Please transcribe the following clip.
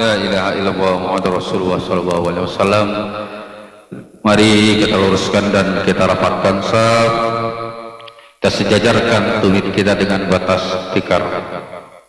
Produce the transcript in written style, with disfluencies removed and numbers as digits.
la ilaha illallah Muhammadur Rasulullah sallallahu alaihi wasallam. Mari kita luruskan dan kita rapatkan saf. Kita sejajarkan tumit kita dengan batas tikar.